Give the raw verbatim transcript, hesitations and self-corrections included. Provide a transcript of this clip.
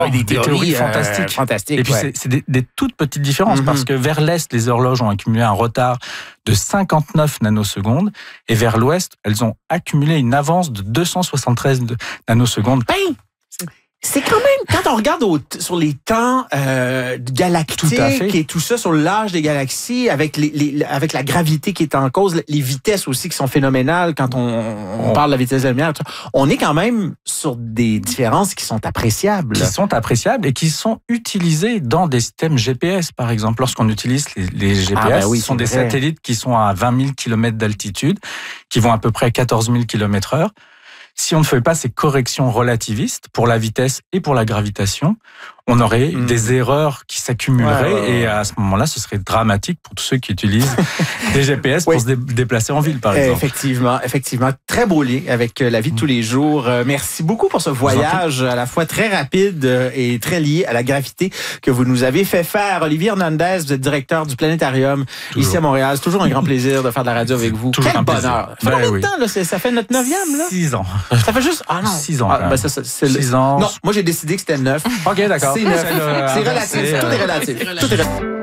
Oh, des, des théories, théories fantastiques. Euh, fantastiques. Et puis, ouais. c'est, c'est des, des toutes petites différences mm-hmm. parce que vers l'Est, les horloges ont accumulé un retard de cinquante-neuf nanosecondes et vers l'Ouest, elles ont accumulé une avance de deux cent soixante-treize nanosecondes. Ben, c'est quand même, quand on regarde au, sur les temps euh, galactiques tout et tout ça, sur l'âge des galaxies, avec, les, les, avec la gravité qui est en cause, les vitesses aussi qui sont phénoménales quand on, on parle de la vitesse de la lumière, on est quand même sur des différences qui sont appréciables. Qui sont appréciables et qui sont utilisées dans des systèmes G P S, par exemple. Lorsqu'on utilise les, les G P S, ah ben oui, ce sont des vrai. satellites qui sont à vingt mille kilomètres d'altitude, qui vont à peu près quatorze mille kilomètres heure. Si on ne fait pas ces corrections relativistes pour la vitesse et pour la gravitation, on aurait mmh. des erreurs qui s'accumuleraient ouais, ouais, ouais. et à ce moment-là, ce serait dramatique pour tous ceux qui utilisent des G P S pour oui. se dé- déplacer en ville, par exemple. Effectivement, effectivement. Très beau lien avec la vie de tous les jours. Merci beaucoup pour ce voyage à la fois très rapide et très lié à la gravité que vous nous avez fait faire. Olivier Hernandez, vous êtes directeur du Planétarium toujours. Ici à Montréal. C'est toujours un grand plaisir de faire de la radio avec vous. Toujours Quel bonheur. Ça fait ben, combien oui. de temps, là? Ça fait notre neuvième, là? Six ans. Ça fait juste... Ah non. Six ans. Ah, ben ça, ça, c'est Six le... ans. Non, moi j'ai décidé que c'était neuf. OK, d'accord. C'est neuf. C'est relatif. Tout est relatif. Tout est relatif.